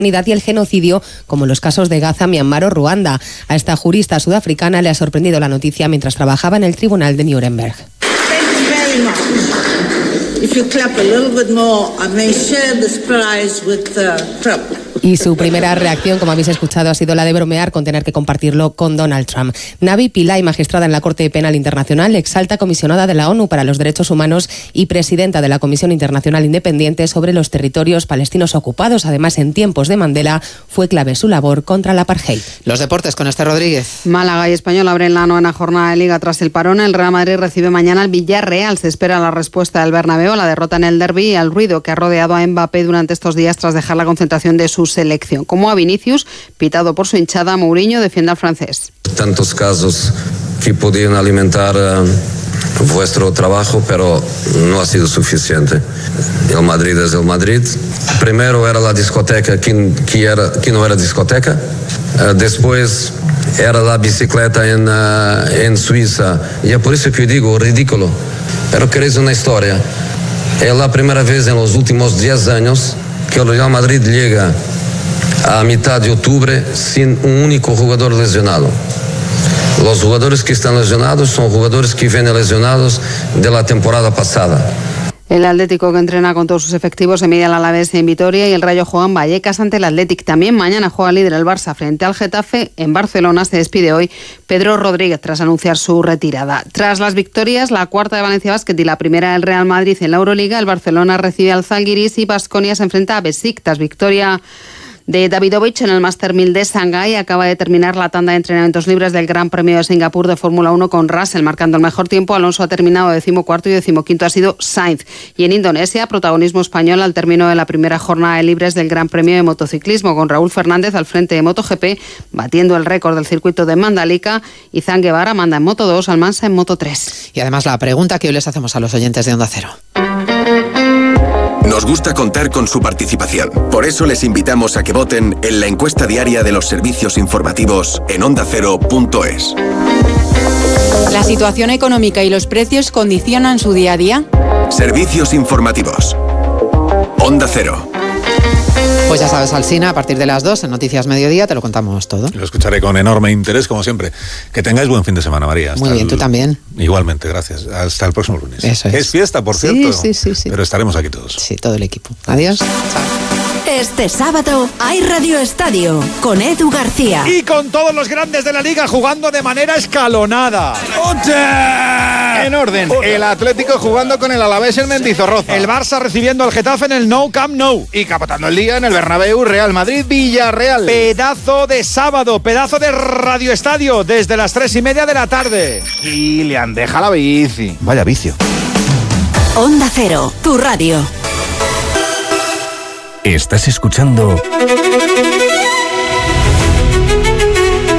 y el genocidio, como los casos de Gaza, Myanmar o Ruanda. A esta jurista sudafricana le ha sorprendido la noticia mientras trabajaba en el tribunal de Nuremberg. Y su primera reacción, como habéis escuchado, ha sido la de bromear con tener que compartirlo con Donald Trump. Navi Pillay, magistrada en la Corte Penal Internacional, exalta comisionada de la ONU para los Derechos Humanos y presidenta de la Comisión Internacional Independiente sobre los territorios palestinos ocupados. Además, en tiempos de Mandela, fue clave su labor contra el apartheid. Los deportes con Esther Rodríguez. Málaga y Español abren la 9ª jornada de Liga tras el parón. El Real Madrid recibe mañana al Villarreal. Se espera la respuesta del Bernabéu a la derrota en el derbi y al ruido que ha rodeado a Mbappé durante estos días tras dejar la concentración de su selección. Como a Vinicius, pitado por su hinchada, Mourinho defiende al francés. Tantos casos que podían alimentar vuestro trabajo, pero no ha sido suficiente. El Madrid es el Madrid. Primero era la discoteca que no era discoteca. Después era la bicicleta en Suiza. Y es por eso que yo digo ridículo. Pero queréis una historia. Es la primera vez en los últimos 10 años que el Real Madrid llega a mitad de octubre sin un único jugador lesionado. Los jugadores que están lesionados son jugadores que vienen lesionados de la temporada pasada. El Atlético, que entrena con todos sus efectivos, se mide al Alavés en Vitoria y el Rayo juega en Vallecas ante el Athletic. También mañana juega líder el Barça frente al Getafe. En Barcelona se despide hoy Pedro Rodríguez tras anunciar su retirada. Tras las victorias, la cuarta de Valencia Basket y la primera del Real Madrid en la Euroliga, el Barcelona recibe al Zalgiris y Baskonia se enfrenta a Besiktas. Victoria de Davidovich en el Master 1000 de Shanghái. Acaba de terminar la tanda de entrenamientos libres del Gran Premio de Singapur de Fórmula 1 con Russell marcando el mejor tiempo. Alonso ha terminado 14º y 15º ha sido Sainz. Y en Indonesia, protagonismo español al término de la primera jornada de libres del Gran Premio de motociclismo, con Raúl Fernández al frente de MotoGP, batiendo el récord del circuito de Mandalika, y Zan Guevara manda en Moto2, Almansa en Moto3. Y además la pregunta que hoy les hacemos a los oyentes de Onda Cero. Nos gusta contar con su participación. Por eso les invitamos a que voten en la encuesta diaria de los servicios informativos en ondacero.es. ¿La situación económica y los precios condicionan su día a día? Servicios informativos. Onda Cero. Pues ya sabes, Alsina, a partir de las 2 en Noticias Mediodía te lo contamos todo. Lo escucharé con enorme interés, como siempre. Que tengáis buen fin de semana, María. Muy bien, tú también. Igualmente, gracias. Hasta el próximo lunes. Eso es. Es fiesta, por cierto. Sí. Pero estaremos aquí todos. Sí, todo el equipo. Adiós. Chao. Este sábado hay Radio Estadio con Edu García. Y con todos los grandes de la liga jugando de manera escalonada. En orden, el Atlético jugando con el Alavés en Mendizorroza. El Barça recibiendo al Getafe en el Nou Camp Nou. Y capotando el día en el Bernabéu, Real Madrid, Villarreal. Pedazo de sábado, pedazo de Radio Estadio, desde las 3:30 de la tarde. Kylian, deja la bici. Vaya vicio. Onda Cero, tu radio. Estás escuchando